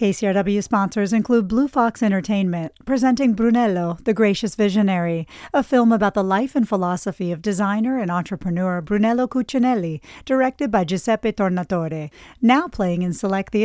KCRW sponsors include Blue Fox Entertainment, presenting Brunello, the Gracious Visionary, a film about the life and philosophy of designer and entrepreneur Brunello Cucinelli, directed by Giuseppe Tornatore, now playing in select theaters.